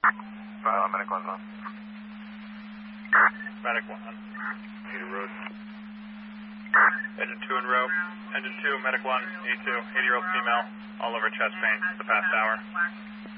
Medic 1's on. Medic 1 on. Peter Road. Engine 2 in row. Engine 2, Medic 1, E2, 80-year-old female, all over chest pain, the past hour.